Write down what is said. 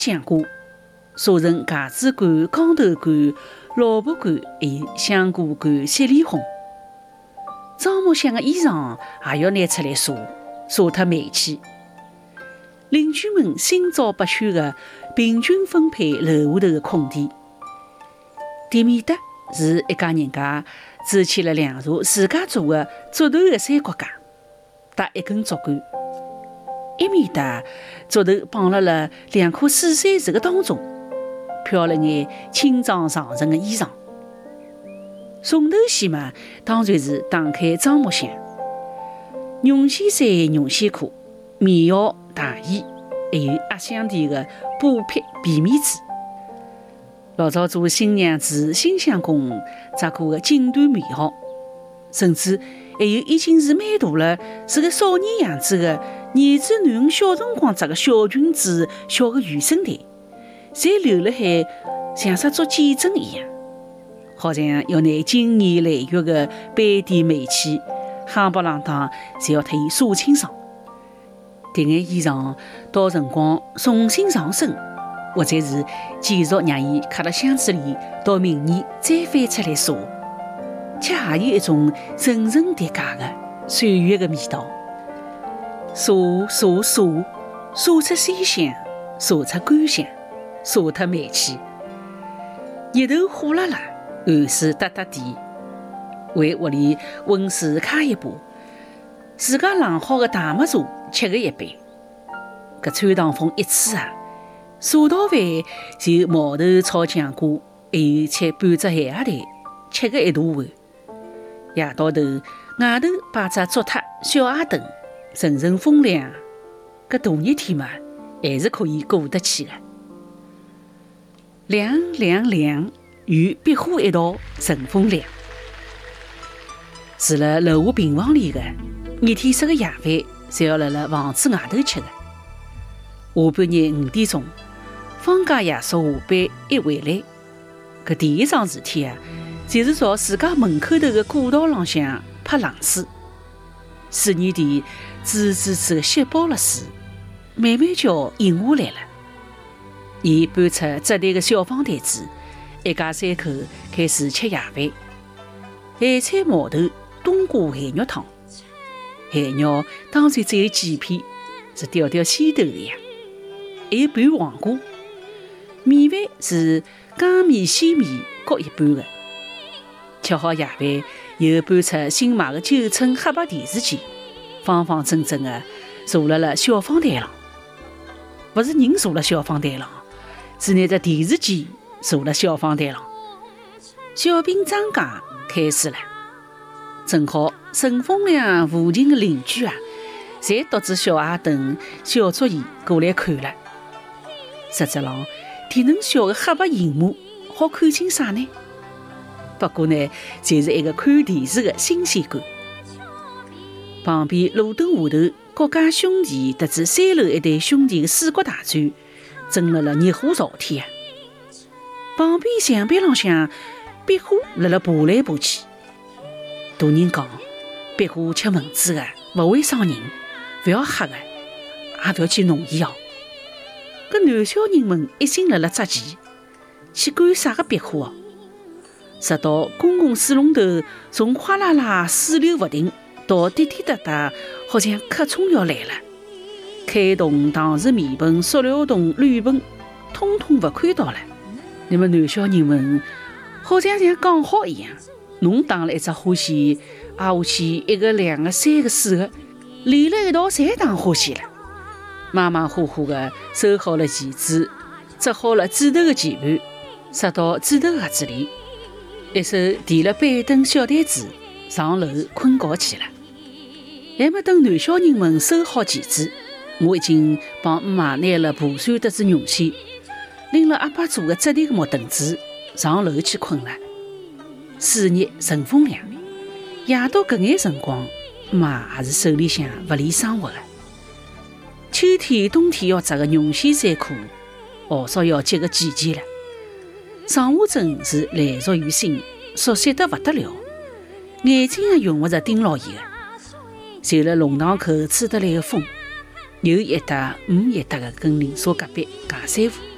讲过，杀成架子馆、光头馆、老婆馆，还有香菇馆、雪里红。张木香的衣裳也要拿出来杀脱霉气。邻居们心照不宣地平均分配楼下头的空地。店面搭是一家人家筑起了2座自家做的竹头的三脚架，搭一根竹竿。一面搭竹头绑了2棵水杉树的当中，飘了眼清装上乘的衣裳。重头戏嘛，当然是打开樟木箱。绒线衫、绒线裤、棉袄、大衣，还有压箱底的布匹、皮面子。老早做新娘子、新相公扎过的锦缎棉袄，甚至还有已经是蛮大了，是个少年样子的儿子囡小辰光扎个小裙子、小的原声带，侪留了海，像是做见证一样，好像要拿经年累月的杯底煤气，夯不啷当，侪要替伊扫清爽。迭眼衣裳到辰光重新上身，或者是继续让伊卡辣箱子里，到明年再翻出来晒，且也有一种层层叠加的岁月的味道。晒出鲜香，晒出干香，晒脱霉气。日头火辣辣，汗水哒哒滴，为屋里温水开一把，自家冷好的大麦茶吃个一杯。搿穿堂风一吹啊，茶道饭就毛头炒酱瓜，还有吃半只咸鸭蛋，吃个一大碗。夜到头，外头摆只竹榻小矮凳，阵阵风凉。搿大热天嘛，还是可以过得去的。凉凉凉，与壁花一道乘风凉。住辣楼下平房里的，热天食个夜饭，侪要辣房子外头吃的。下半日5点钟，方家爷叔下班一回来，搿第一桩事体啊，就是朝自家门口头的过道浪向泼冷水。水泥地滋滋滋的吸饱了水，慢慢叫饮下来了。伊搬出折叠的小方台子，一家3口开始吃夜饭。咸菜毛头冬瓜咸肉汤，咸肉当然只有几片，是吊吊鲜豆的呀。还有盘黄瓜，米饭是江米、鲜米各一半的。吃好夜饭，又搬出新买的9寸黑白电视机，方方正正的坐辣了小方台上。不是人坐辣小方台上，是拿着电视机坐辣小方台上。小品张家开始了，正好乘风凉附近的邻居啊，侪独自小矮凳、小桌椅过来看了。实质上，电能小的黑白荧幕好看清啥呢？不过呢，就是一个看电视的新鲜感。旁边路灯下头，各家兄弟特指3楼一对兄弟的四国大战，争了热火朝天啊！旁边墙壁浪向，壁花辣爬来爬去。大人讲，壁花吃蚊子的，勿会伤人，勿要吓的，也勿要去弄伊哦。搿男小人们一心辣扎钱，去管啥个壁花哦？直到公共水龙头从哗啦啦水流不停到滴滴答答，好像客冲要来了。开桶、搪瓷面盆、塑料桶、铝盆，通通勿看到了。那么男小人们好像讲好一样，侬打了一只花线，挨下去1个、2个、3个、4个，连了一道侪打花线了。马马虎虎的收好了钳子，折好了指头的键盘，塞到指头盒子里，一手提了板凳小台子上楼困觉去了。还没等男小人们收好钳子，我已经帮妈拿了蒲扇得子绒线，拎了阿爸做的折叠的木凳子上楼去困了。暑热乘风凉，夜到搿眼辰光，妈也是手里向勿离生活的。秋天、冬天要扎个绒线衫裤，号召要急个季节了。上下针是来熟于心，熟悉得不得了，眼睛也用勿着盯牢伊的。就辣弄堂口吹得来的风，有一搭一搭的跟邻舍隔壁尬三胡。